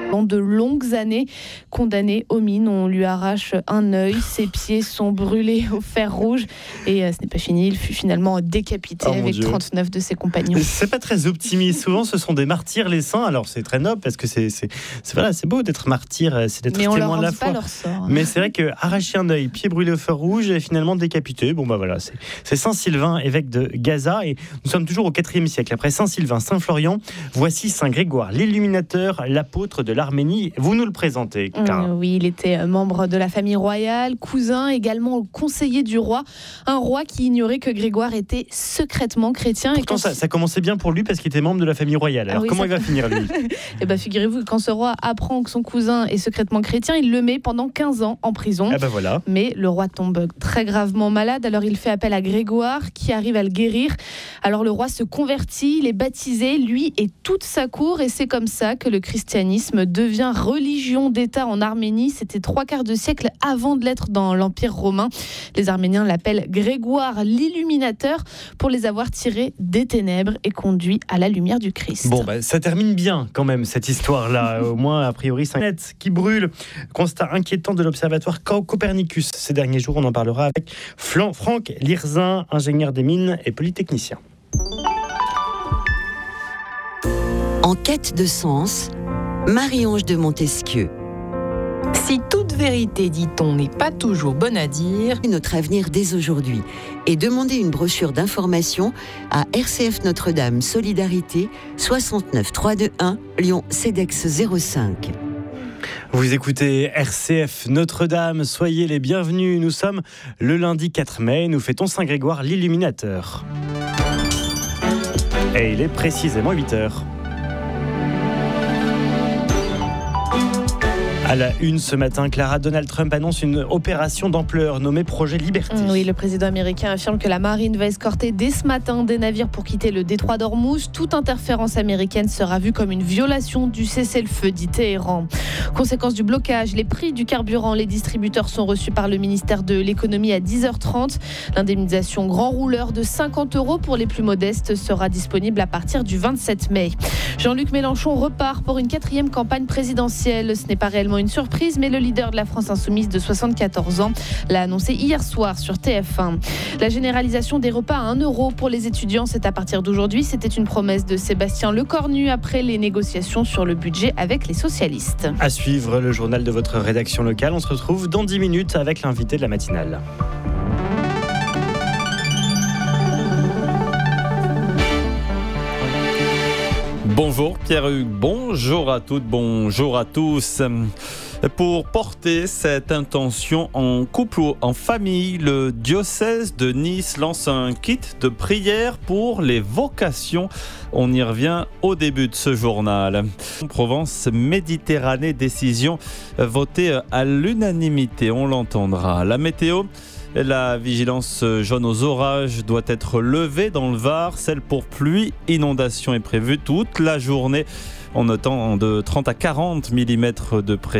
De longues années condamné aux mines, on lui arrache un œil, ses pieds sont brûlés au fer rouge et ce n'est pas fini, il fut finalement décapité avec 39 de ses compagnons. C'est pas très optimiste, souvent ce sont des martyrs les saints, alors c'est très noble parce que c'est beau d'être martyr, c'est d'être témoin de la foi. Pas leur sort. Mais c'est vrai que arracher un œil, pieds brûlés au fer rouge et finalement décapité, c'est Saint Sylvain, évêque de Gaza, et nous sommes toujours au IVe siècle. Après Saint Sylvain, Saint Florian, voici Saint Grégoire, l'illuminateur, l'apôtre de l'Arménie. Vous nous le présentez, Clara. Oui, il était membre de la famille royale, cousin également conseiller du roi. Un roi qui ignorait que Grégoire était secrètement chrétien. Pourtant, ça commençait bien pour lui parce qu'il était membre de la famille royale. Alors comment il va finir, lui? Figurez-vous que quand ce roi apprend que son cousin est secrètement chrétien, il le met pendant 15 ans en prison. Voilà. Mais le roi tombe très gravement malade, alors il fait appel à Grégoire qui arrive à le guérir. Alors le roi se convertit, il est baptisé, lui et toute sa cour, et c'est comme ça que le christianisme devient religion d'État en Arménie. C'était 3/4 de siècle avant de l'être dans l'Empire romain. Les Arméniens l'appellent Grégoire l'illuminateur pour les avoir tirés des ténèbres et conduits à la lumière du Christ. Ça termine bien quand même cette histoire-là. Au moins, a priori, c'est un net qui brûle. Constat inquiétant de l'observatoire Copernicus. Ces derniers jours, on en parlera avec Franck Lirzin, ingénieur des mines et polytechnicien. En quête de sens, Marie-Ange de Montesquieu. Si toute vérité, dit-on, n'est pas toujours bonne à dire, notre avenir dès aujourd'hui. Et demandez une brochure d'information à RCF Notre-Dame Solidarité 69 321 Lyon CEDEX 05. Vous écoutez RCF Notre-Dame, soyez les bienvenus. Nous sommes le lundi 4 mai, nous fêtons Saint Grégoire l'illuminateur. Et il est précisément 8h. À la une ce matin, Clara, Donald Trump annonce une opération d'ampleur nommée Projet Liberty. Oui, le président américain affirme que la marine va escorter dès ce matin des navires pour quitter le détroit d'Ormuz. Toute interférence américaine sera vue comme une violation du cessez-le-feu, dit Téhéran. Conséquence du blocage, les prix du carburant, les distributeurs sont reçus par le ministère de l'économie à 10h30. L'indemnisation grand rouleur de 50 € pour les plus modestes sera disponible à partir du 27 mai. Jean-Luc Mélenchon repart pour une 4e campagne présidentielle. Ce n'est pas réellement une surprise, mais le leader de la France Insoumise de 74 ans l'a annoncé hier soir sur TF1. La généralisation des repas à 1 € pour les étudiants, c'est à partir d'aujourd'hui. C'était une promesse de Sébastien Lecornu après les négociations sur le budget avec les socialistes. À suivre le journal de votre rédaction locale. On se retrouve dans 10 minutes avec l'invité de la matinale. Bonjour Pierre-Hugues, bonjour à toutes, bonjour à tous. Pour porter cette intention en couple ou en famille, le diocèse de Nice lance un kit de prière pour les vocations. On y revient au début de ce journal. Provence-Méditerranée, décision votée à l'unanimité, on l'entendra. La météo, la vigilance jaune aux orages doit être levée dans le Var. Celle pour pluie, inondation est prévue toute la journée. On notant de 30 à 40 mm de pression.